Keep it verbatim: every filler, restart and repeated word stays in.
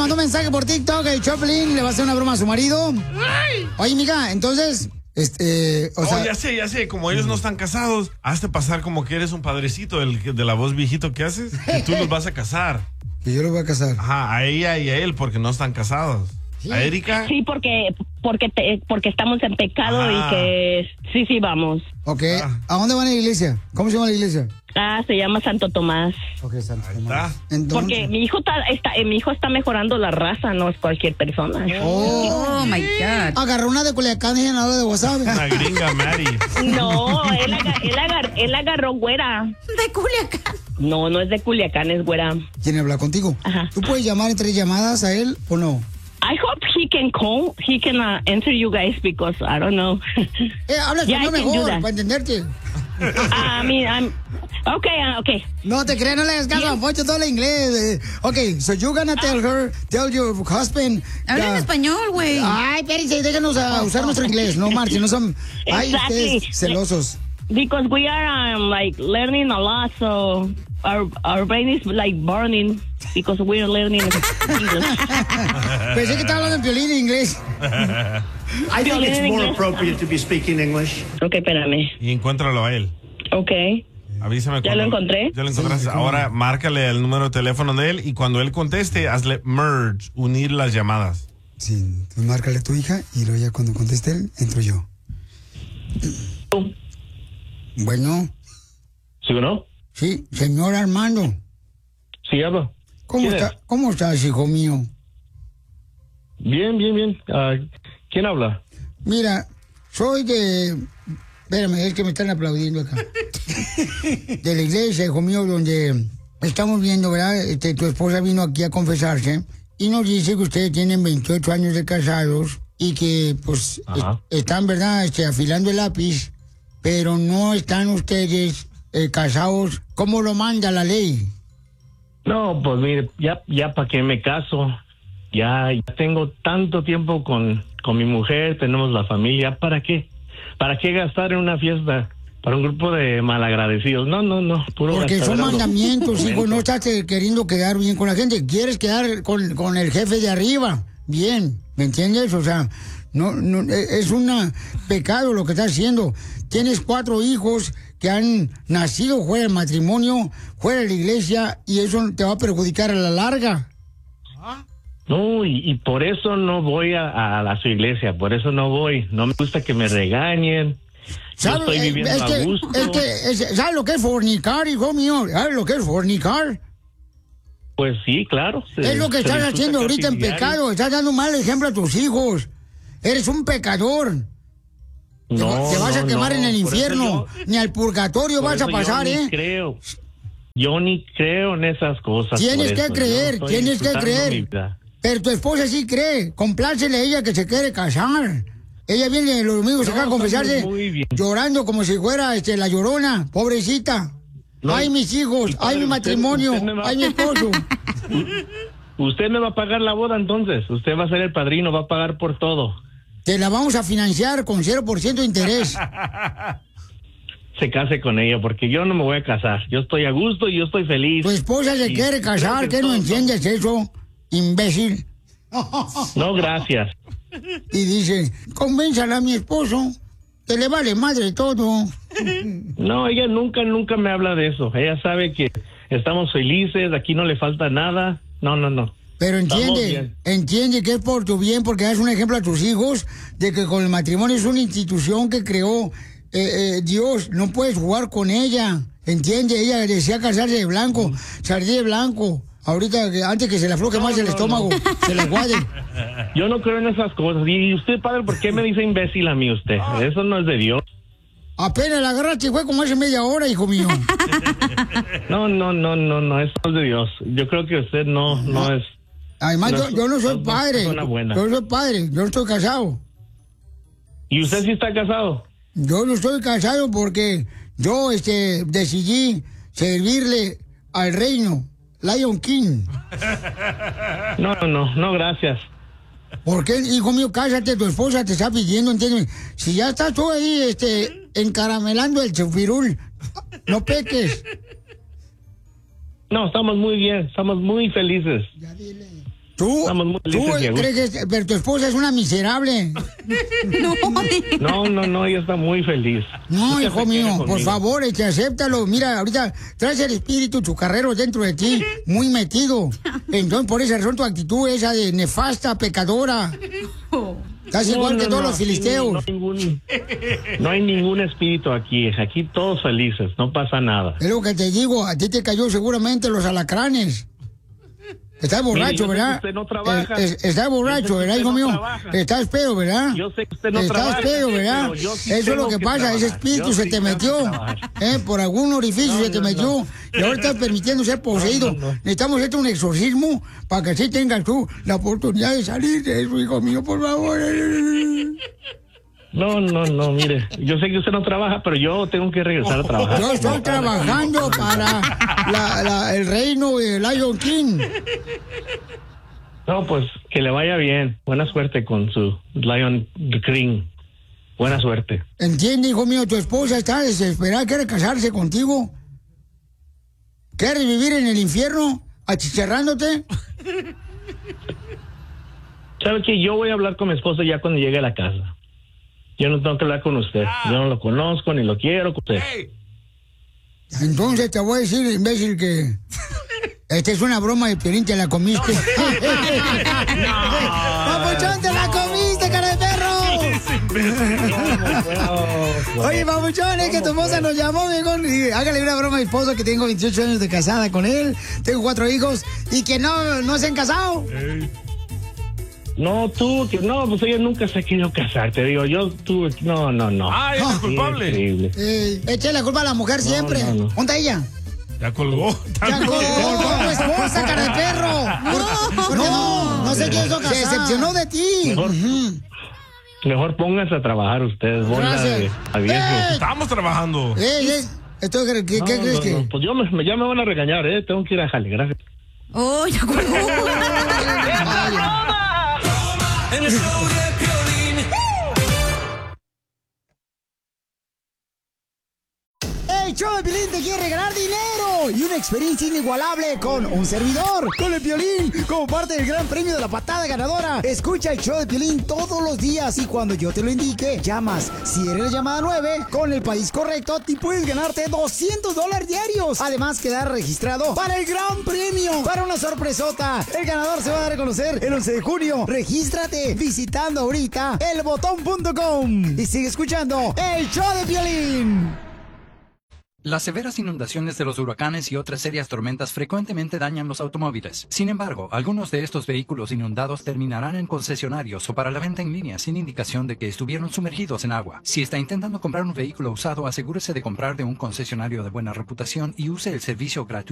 mandó un mensaje por TikTok, el Choplin le va a hacer una broma a su marido. Oye, mija, entonces, este, o oh, sea... ya sé, ya sé, como ellos no están casados, hazte pasar como que eres un padrecito el, de la voz viejito que haces, y tú los vas a casar. Que yo los voy a casar. Ajá, a ella y a él, porque no están casados. Sí. ¿A Erika? Sí, porque porque te, porque estamos en pecado ah. y que sí, sí, vamos. Ok, ah. ¿A dónde van a la iglesia? ¿Cómo se llama la iglesia? Ah, se llama Santo Tomás. Ok, Santo Ahí Tomás. Está. Entonces... Porque mi hijo está, está, eh, mi hijo está mejorando la raza, no es cualquier persona. Oh, oh my God. Agarró una de Culiacán y llenadora de wasabi. Una gringa, Mary. No, él, agar, él, agar, él agarró güera. De Culiacán. No, no es de Culiacán, es güera. ¿Quién habla contigo? Ajá. ¿Tú puedes llamar en tres llamadas a él o no? I hope he can call, he can uh, answer you guys because I don't know. Eh, habla yeah, español mejor, para entenderte. I mean, I'm... Okay, uh, okay. No te creas, no le hagas caso a Poncho, todo el inglés. Okay, so you're gonna tell her, tell your husband... Habla uh, en español, güey. Ay, espérense, déjanos a usar nuestro inglés. No, Marci, no son... Ay, Exactly. ustedes celosos. Because we are um, like learning a lot, so our our brain is like burning because we're learning English. Pensé que estaba hablando en violín en inglés. I think it's more appropriate to be speaking English. Okay, espérame. Y encuéntralo a él. Okay. Avísame. ¿Ya lo encontré? Ya lo encontraste. Ahora márcale el número de teléfono de él y cuando él conteste, hazle merge, unir las llamadas. Sí, tú márcale a tu hija y luego ya cuando conteste él, entro yo. Bueno. ¿Sí o no? Sí, señor Armando. Sí, habla. ¿Cómo está, es? ¿Cómo estás, hijo mío? Bien, bien, bien. Uh, ¿Quién habla? Mira, soy de... Espérame, es que me están aplaudiendo acá. De la iglesia, hijo mío, donde estamos viendo, ¿verdad? Este, tu esposa vino aquí a confesarse y nos dice que ustedes tienen veintiocho años de casados y que, pues, est están, ¿verdad? Este, afilando el lápiz, pero no están ustedes eh, casados como lo manda la ley. No, pues mire, ya, ya para qué me caso. Ya, ya tengo tanto tiempo con, con mi mujer, tenemos la familia, ¿para qué? ¿Para qué gastar en una fiesta para un grupo de malagradecidos? No, no, no, puro Porque son gastadero. mandamientos, hijo, no estás queriendo quedar bien con la gente, quieres quedar con, con el jefe de arriba, bien, ¿me entiendes? O sea, no, no, es un pecado lo que estás haciendo. Tienes cuatro hijos que han nacido fuera del matrimonio, fuera de la iglesia, y eso te va a perjudicar a la larga. No, y, y por eso no voy a, a, la su iglesia, por eso no voy. No me gusta que me regañen. Yo estoy viviendo es que, a gusto. Es que, es, ¿sabes lo que es fornicar, hijo mío? ¿Sabes lo que es fornicar? Pues sí, claro. Se, es lo que estás haciendo ahorita en diario. pecado. Estás dando un mal ejemplo a tus hijos. Eres un pecador. No, te, te vas no, a quemar no, en el infierno. Yo, ni al purgatorio vas a pasar, yo ¿eh? Ni creo. Yo ni creo en esas cosas. Tienes que eso. creer, tienes que creer. Pero tu esposa sí cree. Complácele a ella que se quiere casar. Ella viene los domingos no, acá a confesarse llorando como si fuera este, la Llorona, pobrecita. No, ay, mis hijos, padre, ay, mi matrimonio, usted, usted va... ay, mi esposo. Usted me va a pagar la boda entonces. Usted va a ser el padrino, va a pagar por todo. Te la vamos a financiar con cero por ciento de interés. Se case con ella, porque yo no me voy a casar. Yo estoy a gusto y yo estoy feliz. Tu esposa se y quiere casar, ¿qué no entiendes eso, imbécil? No, gracias. Y dice, convénzala a mi esposo, que le vale madre todo. No, ella nunca, nunca me habla de eso. Ella sabe que estamos felices, aquí no le falta nada. No, no, no. Pero entiende, entiende que es por tu bien, porque das un ejemplo a tus hijos de que con el matrimonio es una institución que creó eh, eh, Dios, no puedes jugar con ella. Entiende, ella desea casarse de blanco, salir de blanco. Ahorita, antes que se le afloje no, más no, el estómago, no. se le aguade. Yo no creo en esas cosas. Y usted, padre, ¿por qué me dice imbécil a mí usted? Eso no es de Dios. Apenas la agarraste, fue como hace media hora, hijo mío. No, no, no, no, no, eso no es de Dios. Yo creo que usted no, no, no es... Además, no yo, es, yo no soy no, padre. Yo no soy padre, yo no estoy casado. ¿Y usted sí está casado? Yo no estoy casado porque yo este, decidí servirle al reino. Lion King. No, no, no, gracias. ¿Por qué, hijo mío? Cásate, tu esposa te está pidiendo, entiéndeme. Si ya estás tú ahí, este, encaramelando el chufirul, no peques. No, estamos muy bien, estamos muy felices. Ya dile. ¿Tú, Estamos muy tú felices y a gusto. crees que pero tu esposa es una miserable? No, No, no, no, ella está muy feliz. No, Nunca hijo se mío, queja por conmigo. favor, este, acéptalo. Mira, ahorita traes el espíritu chucarrero dentro de ti, muy metido. Entonces, por esa razón, tu actitud esa de nefasta, pecadora. Estás No, igual no, que todos no, los aquí filisteos. No, hay ningún, no hay ningún espíritu aquí. Aquí todos felices, no pasa nada. Es lo que te digo, a ti te cayó seguramente los alacranes. Estás borracho, Mire, yo sé que ¿verdad? usted no trabaja. Es- es- estás Yo borracho, sé que ¿verdad, usted hijo no mío? trabaja. Estás pedo, ¿verdad? Yo sé que usted no Estás trabaja, pedo, ¿verdad? pero yo sí Eso es lo tengo que que pasa, ese trabajar. espíritu Yo se sí te tengo que metió. trabajar. ¿Eh? Por algún orificio No, se te no, metió. no. Y ahora estás permitiendo ser poseído. No, no, no. Necesitamos hacerte un exorcismo para que así tengas tú la oportunidad de salir de eso, hijo mío, por favor. No, no, no, mire, yo sé que usted no trabaja, pero yo tengo que regresar a trabajar. Yo estoy trabajando para la- la- el reino de Lion King. No, pues que le vaya bien. Buena suerte con su Lion King. Buena suerte. ¿Entiende, hijo mío? Tu esposa está desesperada, quiere casarse contigo. ¿Quieres vivir en el infierno achicharrándote? ¿Sabe qué? Yo voy a hablar con mi esposa ya cuando llegue a la casa. Yo no tengo que hablar con usted. Yo no lo conozco ni lo quiero con usted. Entonces te voy a decir, imbécil, que esta es una broma de Piolín, te la comiste. ¡Papuchón, te la comiste, cara de perro! Oye, Papuchón, es que tu esposa nos llamó, mejor, y hágale una broma a mi esposo, que tengo veintiocho años de casada con él, tengo cuatro hijos, y que no, no se han casado. No, tú, que no, pues ella nunca se ha querido casar. Te digo, yo, tú, no, no, no. Ah, ella es Sí, culpable. increíble. Eh, eche la culpa a la mujer siempre. no, no. ¿Dónde está ella? Ya colgó. ¡Ya colgó tu esposa, cara de perro! No, no, no se quiso casar. Se decepcionó de ti. Mejor, Ujú. mejor pónganse a trabajar ustedes, bola de Gracias. aviejos. ¡Eh! Estamos trabajando. Eh, eh, esto, ¿Qué, qué No, crees no, que...? no, pues yo me, me- ya me van a regañar, ¿eh? Tengo que ir a jale, gracias. oh, ya colgó. En el show de Piolín. El show de Piolín te quiere regalar dinero y una experiencia inigualable con un servidor, con el Piolín, como parte del gran premio de la patada ganadora. Escucha el show de Piolín todos los días y cuando yo te lo indique, llamas. Si eres la llamada nueve, con el país correcto, y puedes ganarte doscientos dólares diarios. Además, quedar registrado para el gran premio, para una sorpresota. El ganador se va a dar a conocer el once de junio. Regístrate visitando ahorita el botón punto com y sigue escuchando el show de Piolín. Las severas inundaciones de los huracanes y otras serias tormentas frecuentemente dañan los automóviles. Sin embargo, algunos de estos vehículos inundados terminarán en concesionarios o para la venta en línea sin indicación de que estuvieron sumergidos en agua. Si está intentando comprar un vehículo usado, asegúrese de comprar de un concesionario de buena reputación y use el servicio gratuito